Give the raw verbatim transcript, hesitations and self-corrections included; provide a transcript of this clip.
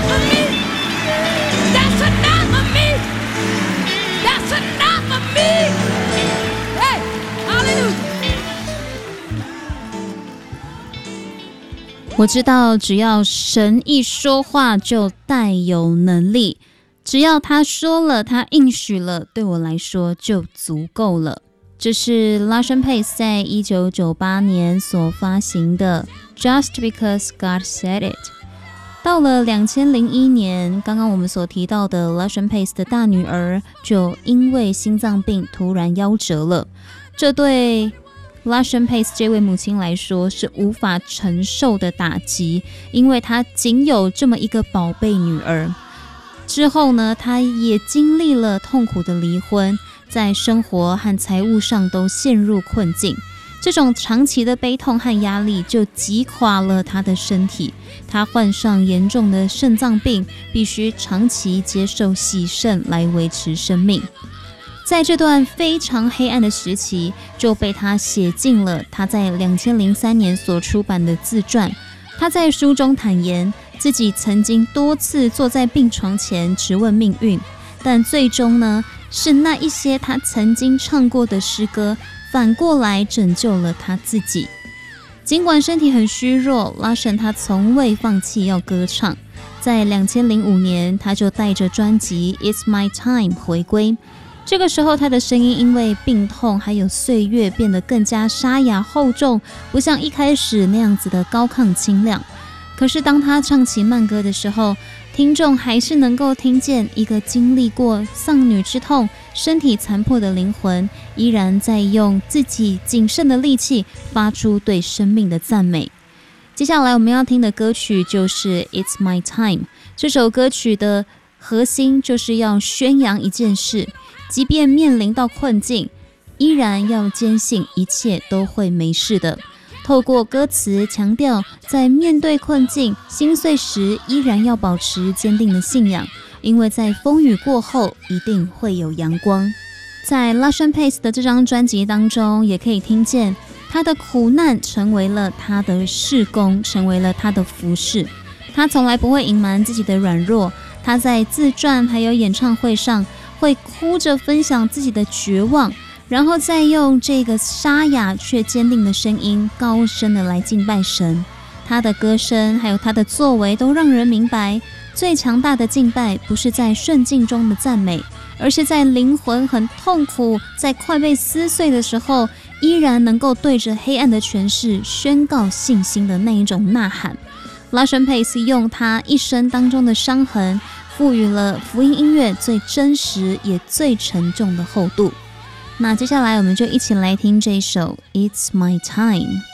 enough for me. That's enough for me. That's enough for me. Hey, hallelujah. 我知道只要神一说话就带有能力，只要他说了，他应许了，对我来说就足够了。这是 Lashon Pace 在一九九八年所发行的 Just Because God Said It。 到了二零零一年，刚刚我们所提到的 Lashon Pace 的大女儿就因为心脏病突然夭折了，这对Lashon Pace 这位母亲来说是无法承受的打击，因为她仅有这么一个宝贝女儿。之后呢，她也经历了痛苦的离婚，在生活和财务上都陷入困境。这种长期的悲痛和压力就击垮了她的身体，她患上严重的肾脏病，必须长期接受洗肾来维持生命。在这段非常黑暗的时期，就被他写进了他在二零零三年所出版的自传。他在书中坦言，自己曾经多次坐在病床前质问命运，但最终呢，是那一些他曾经唱过的诗歌，反过来拯救了他自己。尽管身体很虚弱，拉什他从未放弃要歌唱。在二零零五年，他就带着专辑《It's My Time》回归。这个时候他的声音因为病痛还有岁月变得更加沙哑厚重，不像一开始那样子的高亢清亮。可是当他唱起慢歌的时候，听众还是能够听见一个经历过丧女之痛、身体残破的灵魂，依然在用自己仅剩的力气发出对生命的赞美。接下来我们要听的歌曲就是 It's My Time。 这首歌曲的核心就是要宣扬一件事，即便面临到困境，依然要坚信一切都会没事的。透过歌词强调，在面对困境、心碎时，依然要保持坚定的信仰，因为在风雨过后，一定会有阳光。在 Lashon Pace 的这张专辑当中，也可以听见他的苦难成为了他的事工，成为了他的服事。他从来不会隐瞒自己的软弱，他在自传还有演唱会上会哭着分享自己的绝望，然后再用这个沙哑却坚定的声音高声的来敬拜神。他的歌声还有他的作为都让人明白，最强大的敬拜不是在顺境中的赞美，而是在灵魂很痛苦，在快被撕碎的时候，依然能够对着黑暗的权势宣告信心的那一种呐喊。Lashon Pace 用他一生当中的伤痕，赋予了福音音乐最真实也最沉重的厚度。那接下来我们就一起来听这首 It's My Time。